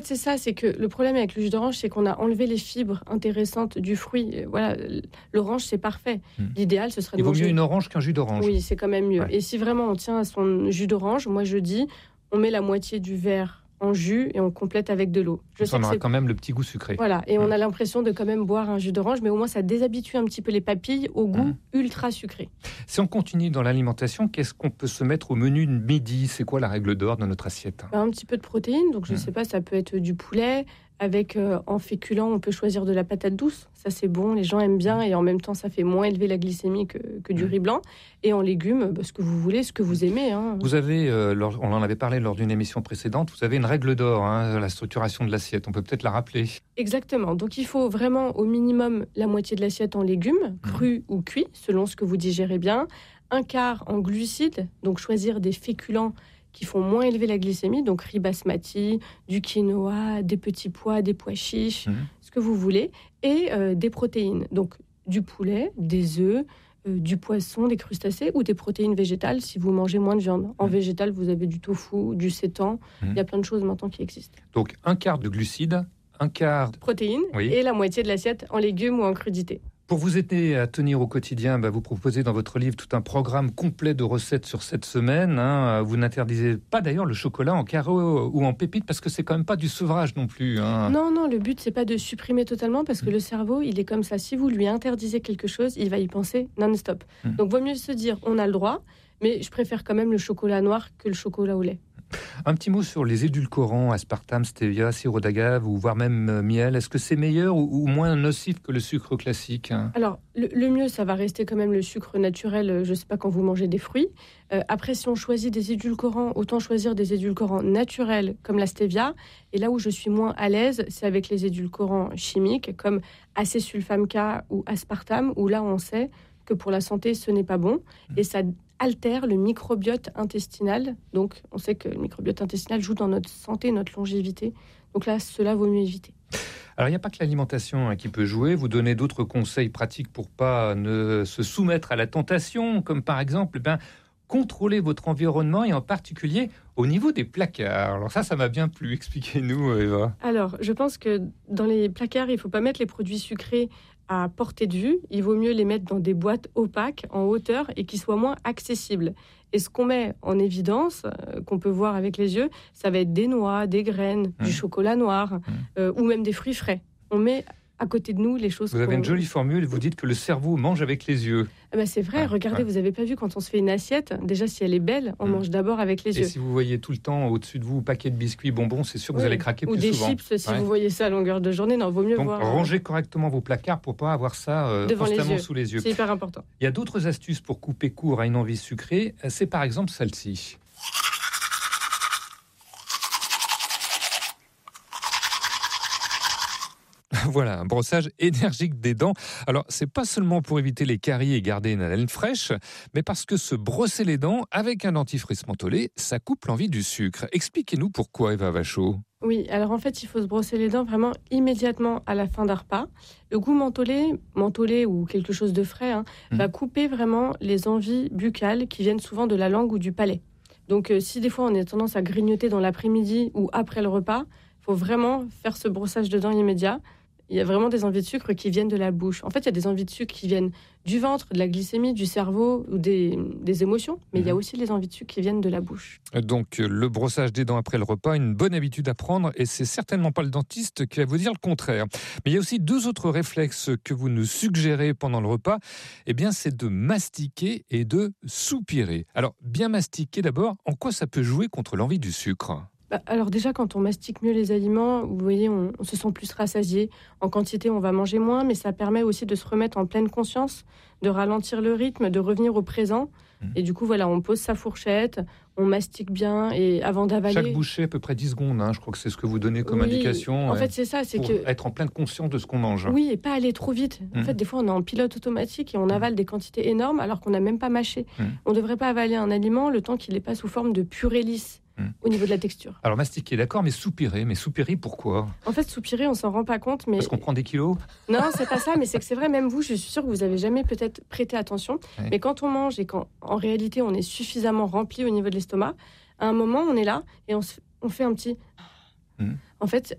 c'est ça, c'est que le problème avec le jus d'orange, c'est qu'on a enlevé les fibres intéressantes du fruit. Voilà, l'orange, c'est parfait. L'idéal, ce serait de manger... Il vaut mieux une orange qu'un jus d'orange. Oui, c'est quand même mieux. Ouais. Et si vraiment on tient à son jus d'orange, moi je dis, on met la moitié du verre en jus et on complète avec de l'eau. Ça aura quand même le petit goût sucré. Voilà, et on a l'impression de quand même boire un jus d'orange, mais au moins ça déshabitue un petit peu les papilles au goût ultra sucré. Si on continue dans l'alimentation, qu'est-ce qu'on peut se mettre au menu de midi ? C'est quoi la règle d'or dans notre assiette ? Un petit peu de protéines, donc je sais pas, ça peut être du poulet, avec en féculent, on peut choisir de la patate douce, ça c'est bon, les gens aiment bien, et en même temps ça fait moins élever la glycémie que du riz blanc, et en légumes, ce que vous voulez, ce que vous aimez. Vous avez, on en avait parlé lors d'une émission précédente, vous avez une règle d'or, la structuration de l'assiette, on peut peut-être la rappeler. Exactement, donc il faut vraiment au minimum la moitié de l'assiette en légumes, crus ou cuits, selon ce que vous digérez bien, un quart en glucides, donc choisir des féculents qui font moins élever la glycémie, donc riz basmati, du quinoa, des petits pois, des pois chiches, ce que vous voulez, et des protéines, donc du poulet, des œufs, du poisson, des crustacés ou des protéines végétales si vous mangez moins de viande. En végétal, vous avez du tofu, du sétan, il y a plein de choses maintenant qui existent. Donc un quart de glucides, un quart de protéines et la moitié de l'assiette en légumes ou en crudités. Pour vous aider à tenir au quotidien, vous proposez dans votre livre tout un programme complet de recettes sur cette semaine. Vous n'interdisez pas d'ailleurs le chocolat en carreaux ou en pépites parce que c'est quand même pas du sevrage non plus. Non, le but c'est pas de supprimer totalement parce que le cerveau il est comme ça. Si vous lui interdisez quelque chose, il va y penser non-stop. Donc vaut mieux se dire on a le droit, mais je préfère quand même le chocolat noir que le chocolat au lait. Un petit mot sur les édulcorants, aspartame, stevia, sirop d'agave ou voire même miel. Est-ce que c'est meilleur ou moins nocif que le sucre classique ? Alors, le mieux, ça va rester quand même le sucre naturel, je ne sais pas, quand vous mangez des fruits. Après, si on choisit des édulcorants, autant choisir des édulcorants naturels comme la stevia. Et là où je suis moins à l'aise, c'est avec les édulcorants chimiques comme acésulfame K ou aspartame, où là, on sait que pour la santé, ce n'est pas bon. Et ça altère le microbiote intestinal. Donc, on sait que le microbiote intestinal joue dans notre santé, notre longévité. Donc là, cela vaut mieux éviter. Alors, il n'y a pas que l'alimentation qui peut jouer. Vous donnez d'autres conseils pratiques pour pas ne se soumettre à la tentation, comme par exemple, contrôler votre environnement et en particulier au niveau des placards. Alors ça m'a bien plu. Expliquez-nous, Eva. Alors, je pense que dans les placards, il ne faut pas mettre les produits sucrés à portée de vue. Il vaut mieux les mettre dans des boîtes opaques, en hauteur, et qui soient moins accessibles. Et ce qu'on met en évidence, qu'on peut voir avec les yeux, ça va être des noix, des graines, du chocolat noir, ou même des fruits frais. On met à côté de nous les choses. Vous avez une jolie formule, vous dites que le cerveau mange avec les yeux. C'est vrai, regardez, vous n'avez pas vu quand on se fait une assiette, déjà si elle est belle, on mange d'abord avec les yeux. Et si vous voyez tout le temps au-dessus de vous paquet de biscuits, bonbons, c'est sûr que vous allez craquer plus souvent. Ou des chips, si vous voyez ça à longueur de journée, vaut mieux donc, voir. Rangez correctement vos placards pour ne pas avoir ça constamment sous les yeux. C'est hyper important. Il y a d'autres astuces pour couper court à une envie sucrée, c'est par exemple celle-ci. Voilà, un brossage énergique des dents. Alors, c'est pas seulement pour éviter les caries et garder une haleine fraîche, mais parce que se brosser les dents avec un dentifrice mentholé, ça coupe l'envie du sucre. Expliquez-nous pourquoi, Eva Vachot. Oui, alors en fait, il faut se brosser les dents vraiment immédiatement à la fin d'un repas. Le goût mentholé ou quelque chose de frais, va couper vraiment les envies buccales qui viennent souvent de la langue ou du palais. Donc, si des fois on a tendance à grignoter dans l'après-midi ou après le repas, il faut vraiment faire ce brossage de dents immédiat. Il y a vraiment des envies de sucre qui viennent de la bouche. En fait, il y a des envies de sucre qui viennent du ventre, de la glycémie, du cerveau ou des émotions. Mais il y a aussi les envies de sucre qui viennent de la bouche. Donc, le brossage des dents après le repas, une bonne habitude à prendre. Et c'est certainement pas le dentiste qui va vous dire le contraire. Mais il y a aussi deux autres réflexes que vous nous suggérez pendant le repas. C'est de mastiquer et de soupirer. Alors, bien mastiquer d'abord, en quoi ça peut jouer contre l'envie du sucre ? Alors déjà, quand on mastique mieux les aliments, vous voyez, on se sent plus rassasié. En quantité, on va manger moins, mais ça permet aussi de se remettre en pleine conscience, de ralentir le rythme, de revenir au présent. Et du coup, voilà, on pose sa fourchette, on mastique bien et avant d'avaler... Chaque bouchée, à peu près 10 secondes, je crois que c'est ce que vous donnez comme indication. En fait, c'est ça. C'est pour être en pleine conscience de ce qu'on mange. Oui, et pas aller trop vite. En fait, des fois, on est en pilote automatique et on avale des quantités énormes alors qu'on n'a même pas mâché. On ne devrait pas avaler un aliment le temps qu'il n'est pas sous forme de purée lisse. Au niveau de la texture. Alors mastiquer, d'accord, mais soupirer pourquoi ? En fait, soupirer, on s'en rend pas compte, mais... Parce qu'on prend des kilos ? Non, c'est pas ça, mais c'est que c'est vrai, même vous, je suis sûre que vous avez jamais peut-être prêté attention, mais quand on mange et quand, en réalité, on est suffisamment rempli au niveau de l'estomac, à un moment, on est là et on fait un petit... En fait,